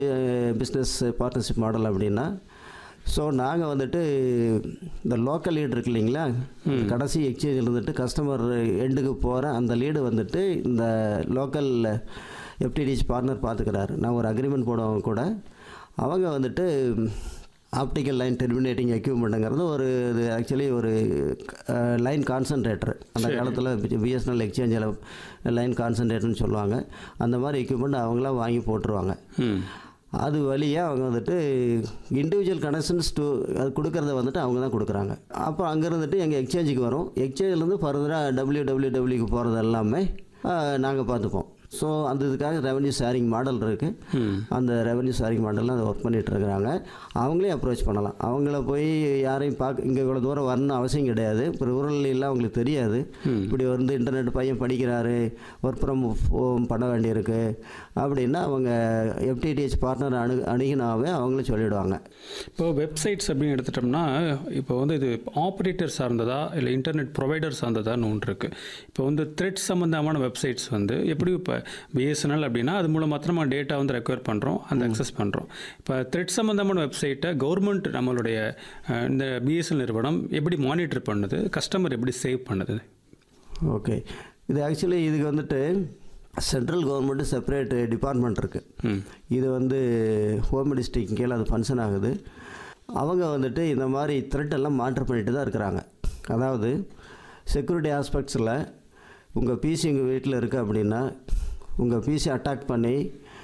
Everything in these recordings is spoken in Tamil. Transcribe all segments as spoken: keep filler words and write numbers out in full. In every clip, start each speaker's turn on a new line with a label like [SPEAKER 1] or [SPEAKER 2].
[SPEAKER 1] பிஸ்னஸ் பார்ட்னர்ஷிப் மாடல் அப்படின்னா, ஸோ நாங்கள் வந்துட்டு இந்த லோக்கல் லீடு இருக்கு இல்லைங்களா, கடைசி எக்ஸ்சேஞ்சில் இருந்துட்டு கஸ்டமர் எண்டுக்கு போகிற அந்த லீடு வந்துட்டு இந்த லோக்கல் எஃப்டிடிஹெச் பார்ட்னர் பார்த்துக்கிறாரு. நான் ஒரு அக்ரிமெண்ட் போடுவாங்க கூட, அவங்க வந்துட்டு ஆப்டிக்கல் லைன் டெர்மினேட்டிங் எக்யூப்மெண்ட்டுங்கிறது ஒரு இது ஆக்சுவலி ஒரு லைன் கான்சன்ட்ரேட்டர். அந்த காலத்தில் பிஎஸ்என்எல் எக்ஸ்சேஞ்சில் லைன் கான்சன்ட்ரேட்டர்னு சொல்லுவாங்க. அந்த மாதிரி எக்யூப்மெண்ட் அவங்களாம் வாங்கி போட்டுருவாங்க. அது வழியாக அவங்க வந்துட்டு இண்டிவிஜுவல் கனெக்ஷன்ஸ் டூ அது கொடுக்குறத வந்துட்டு அவங்க தான் கொடுக்குறாங்க. அப்போ அங்கே இருந்துட்டு எங்கள் எக்ஸ்சேஞ்சுக்கு வரும். எக்ஸ்சேஞ்சிலேருந்து ஃபர்தராக டபிள்யூ டபிள்யூ டபிள்யூக்கு போகிறது எல்லாமே நாங்கள் பார்த்துப்போம். ஸோ அந்த இதுக்காக ரெவன்யூ ஷேரிங் மாடல் இருக்குது. அந்த ரெவன்யூ ஷேரிங் மாடலில் அதை ஒர்க் பண்ணிகிட்டு இருக்கிறாங்க. அவங்களே அப்ரோச் பண்ணலாம். அவங்கள போய் யாரையும் பார்க்க இங்கே இவ்வளோ தூரம் வரணும்னு அவசியம் கிடையாது. இப்போ ரூரல்லாம் அவங்களுக்கு தெரியாது. இப்படி வந்து இன்டர்நெட் பையன் படிக்கிறாரு, ஒர்க் ஃப்ரம் ஹோம் பண்ண வேண்டியிருக்கு அப்படின்னா அவங்க எஃப்டிடிஹெச் பார்ட்னர் அணு அணுகினாவே அவங்களும் சொல்லிவிடுவாங்க.
[SPEAKER 2] இப்போ வெப்சைட்ஸ் அப்படின்னு எடுத்துட்டோம்னா, இப்போ வந்து இது ஆப்ரேட்டர் சார்ந்ததா இல்லை இன்டர்நெட் ப்ரொவைடர் சார்ந்ததான்னு ஒன்று இருக்குது. இப்போ வந்து த்ரெட் சம்மந்தமான வெப்சைட்ஸ் வந்து எப்படி இப்போ பிஎஸ்என்எல் அப்படின்னா அது மூலம் மாத்திரம் நம்ம டேட்டா வந்து ரெக்வயர் பண்ணுறோம், அந்த அக்சஸ் பண்ணுறோம். இப்போ த்ரெட் சம்மந்தமான வெப்சைட்டை கவர்மெண்ட் நம்மளுடைய இந்த பிஎஸ்என்எல் நிறுவனம் எப்படி மானிட்டர் பண்ணுது, கஸ்டமர் எப்படி சேவ் பண்ணுது?
[SPEAKER 1] ஓகே, இது ஆக்சுவலி இதுக்கு வந்துட்டு சென்ட்ரல் கவர்மெண்ட்டு செப்பரேட் டிபார்ட்மெண்ட் இருக்குது. இது வந்து ஹோம் மினிஸ்ட்ரிக்கு கீழே அது ஃபங்க்ஷன் ஆகுது. அவங்க வந்துட்டு இந்த மாதிரி த்ரெட் எல்லாம் மானிட்டர் பண்ணிட்டு தான் இருக்கிறாங்க. அதாவது செக்யூரிட்டி ஆஸ்பெக்ட்ஸில் உங்கள் பிசி உங்கள் வீட்டில் இருக்குது அப்படின்னா உங்கள் பிசி அட்டாக் பண்ணி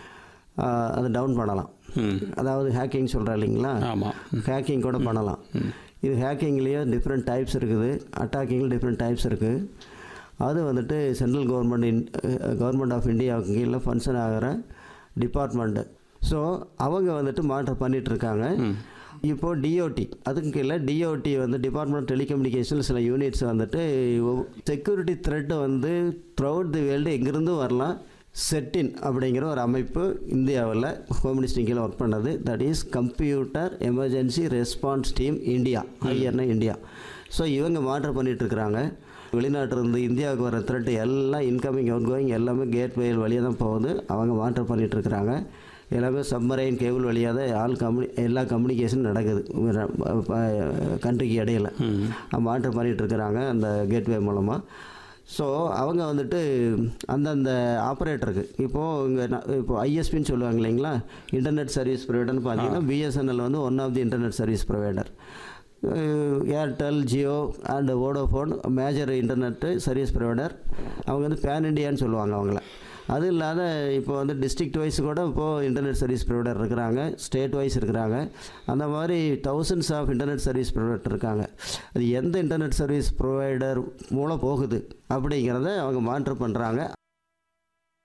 [SPEAKER 1] அதை டவுன் பண்ணலாம். அதாவது ஹேக்கிங் சொல்கிறா இல்லைங்களா, ஹேக்கிங் கூட பண்ணலாம். இது ஹேக்கிங்லேயே டிஃப்ரெண்ட் டைப்ஸ் இருக்குது, அட்டாக்கிங்கில் டிஃப்ரெண்ட் டைப்ஸ் இருக்குது. அது வந்துட்டு சென்ட்ரல் கவர்மெண்ட் கவர்மெண்ட் ஆஃப் இந்தியாவுக்கு கீழே ஃபங்க்ஷன் ஆகிற டிபார்ட்மெண்ட்டு. ஸோ அவங்க வந்துட்டு மானிட்டர் பண்ணிகிட்ருக்காங்க. இப்போது டிஓடி அதுக்கு கீழே டிஓடி வந்து டிபார்ட்மெண்ட் டெலிகம்யூனிகேஷன் சில யூனிட்ஸ் வந்துட்டு செக்யூரிட்டி த்ரெட்டை வந்து த்ரூ அவுட் தி வேர்ல்டு எங்கேருந்தும் வரலாம் செட்டின் அப்படிங்கிற ஒரு அமைப்பு இந்தியாவில் ஹோம் மினிஸ்ட்ரி கீழே ஒர்க் பண்ணது. That is computer emergency response team India, ஐஆர்னா India. So இவங்க மானிட்டர் பண்ணிகிட்ருக்குறாங்க. வெளிநாட்டிலிருந்து இந்தியாவுக்கு வர த்ரெட் எல்லாம் இன்கமிங் அவுட் கோயிங் எல்லாமே கேட்வே வழியாக தான் போகுது. அவங்க மானிட்டர் பண்ணிகிட்ருக்குறாங்க. எல்லாமே சப்மரைன் கேபிள் வழியாக தான் ஆல் கம்யூனி எல்லா கம்யூனிகேஷன் நடக்குது கண்ட்ரிக்கு இடையில. மானிட்டர் பண்ணிகிட்ருக்குறாங்க அந்த கேட்வே மூலமாக. ஸோ அவங்க வந்துட்டு அந்தந்த ஆப்ரேட்டருக்கு இப்போது இங்கே இப்போது ஐஎஸ்பின்னு சொல்லுவாங்க இல்லைங்களா, இன்டர்நெட் சர்வீஸ் ப்ரொவைடர்னு பார்த்தீங்கன்னா பிஎஸ்என்எல் வந்து one of the internet service provider. Airtel, Jio and Vodafone major internet service provider. அவங்க வந்து பேன் இண்டியான்னு சொல்லுவாங்க அவங்கள. அது இல்லாத இப்போ வந்து டிஸ்ட்ரிக்ட் வைஸ் கூட இப்போது இன்டர்நெட் சர்வீஸ் ப்ரொவைடர் இருக்கிறாங்க, ஸ்டேட் வைஸ் இருக்கிறாங்க. அந்த மாதிரி thousands of internet service provider இருக்காங்க. அது எந்த இன்டர்நெட் சர்வீஸ் ப்ரொவைடர் மூலம் போகுது அப்படிங்கிறத அவங்க மானிட்டர் பண்ணுறாங்க.